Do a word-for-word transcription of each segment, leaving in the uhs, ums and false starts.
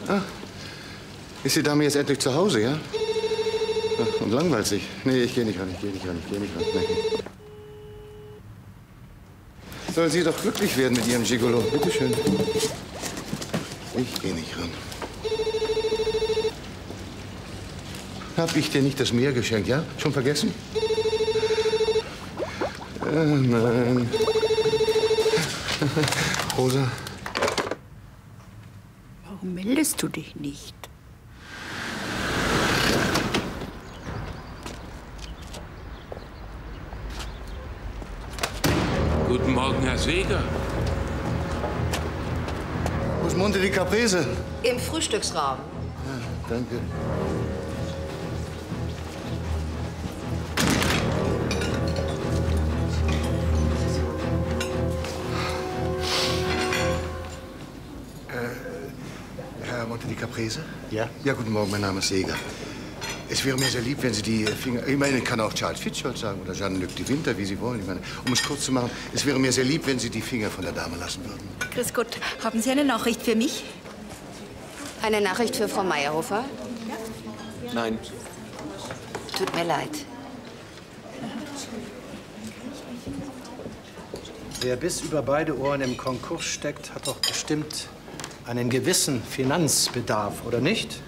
Ah, ist die Dame jetzt endlich zu Hause, ja? Ach, und langweilt sich. Nee, ich gehe nicht ran, ich gehe nicht ran, ich gehe nicht ran. Nee. Soll sie doch glücklich werden mit ihrem Gigolo. Bitte schön. Ich gehe nicht ran. Hab ich dir nicht das Meer geschenkt, ja? Schon vergessen? Äh, nein. Rosa. Warum meldest du dich nicht? Guten Morgen, Herr Seeger. Wo ist Monte di Caprese? Im Frühstücksraum. Ja, danke. Herr Monte di Caprese? Ja? Ja, guten Morgen, mein Name ist Seeger. Es wäre mir sehr lieb, wenn Sie die Finger... Ich meine, ich kann auch Charles Fitzgerald sagen oder Jeanne-Luc de Winter, wie Sie wollen. Ich meine, um es kurz zu machen, es wäre mir sehr lieb, wenn Sie die Finger von der Dame lassen würden. Grüß Gott, haben Sie eine Nachricht für mich? Eine Nachricht für Frau Meyerhofer? Nein. Tut mir leid. Wer bis über beide Ohren im Konkurs steckt, hat doch bestimmt einen gewissen Finanzbedarf, oder nicht?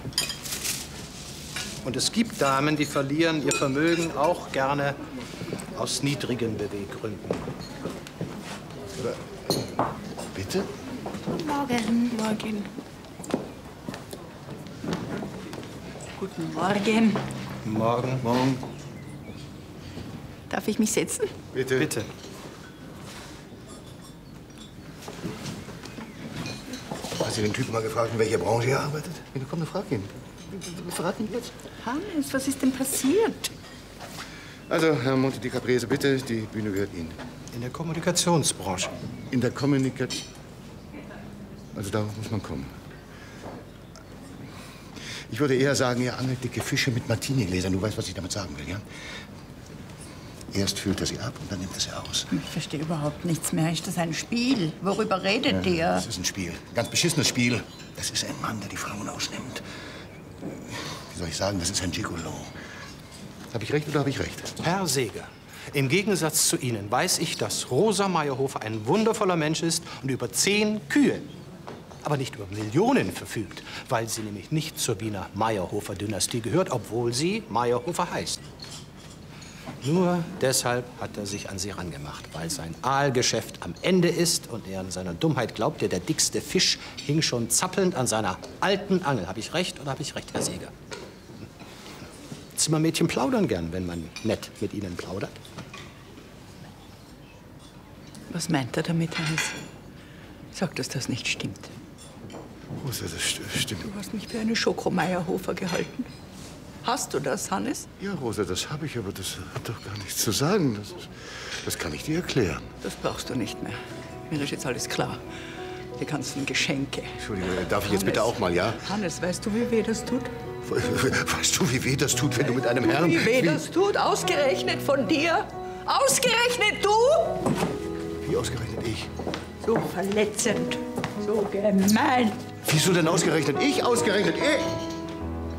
Und es gibt Damen, die verlieren ihr Vermögen auch gerne aus niedrigen Beweggründen. Oder, bitte? Guten Morgen. Morgen. Guten Morgen. Morgen. Morgen. Darf ich mich setzen? Bitte. Bitte. Hast du den Typen mal gefragt, in welcher Branche er arbeitet? Ja, komm, frag ihn. Verrat ihn jetzt. Hannes, was ist denn passiert? Also, Herr Monte di Caprese, bitte, die Bühne gehört Ihnen. In der Kommunikationsbranche. In der Kommunikation... Also darauf muss man kommen. Ich würde eher sagen, ihr angelt dicke Fische mit Martini-Gläsern. Du weißt, was ich damit sagen will, ja? Erst füllt er sie ab und dann nimmt er sie aus. Ich verstehe überhaupt nichts mehr. Ist das ein Spiel? Worüber redet ihr? Das ist ein Spiel. Ein ganz beschissenes Spiel. Das ist ein Mann, der die Frauen ausnimmt. Wie soll ich sagen, das ist ein Gigolo. Habe ich recht oder habe ich recht? Herr Seeger, im Gegensatz zu Ihnen weiß ich, dass Rosa Meyerhofer ein wundervoller Mensch ist und über zehn Kühe, aber nicht über Millionen verfügt, weil sie nämlich nicht zur Wiener Meyerhofer-Dynastie gehört, obwohl sie Meyerhofer heißt. Nur deshalb hat er sich an sie rangemacht, weil sein Aalgeschäft am Ende ist und er in seiner Dummheit glaubt, der dickste Fisch hing schon zappelnd an seiner alten Angel. Habe ich recht oder habe ich recht, Herr Seeger? Zimmermädchen plaudern gern, wenn man nett mit ihnen plaudert. Was meint er damit, Hannes? Sag, dass das nicht stimmt. Rosa, das st stimmt. Du hast mich für eine Schoko-Meyerhofer gehalten. Hast du das, Hannes? Ja, Rosa, das habe ich, aber das hat doch gar nichts zu sagen. Das, ist, das kann ich dir erklären. Das brauchst du nicht mehr. Mir ist jetzt alles klar. Die ganzen Geschenke. Entschuldigung, darf ich jetzt bitte auch mal, ja? Hannes, weißt du, wie weh das tut? Weißt du, wie weh das tut, wenn du mit einem Herrn... Wie weh das tut? Ausgerechnet von dir? Ausgerechnet du? Wie ausgerechnet ich? So verletzend. So gemein. Wieso denn ausgerechnet ich? Ausgerechnet ich?